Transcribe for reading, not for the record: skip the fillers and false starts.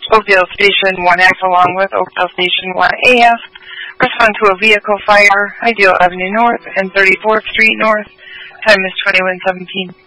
Oakdale Station 1F along with Oakdale Station 1AF. Respond to a vehicle fire, Ideal Avenue North and 34th Street North. Time is 21:17.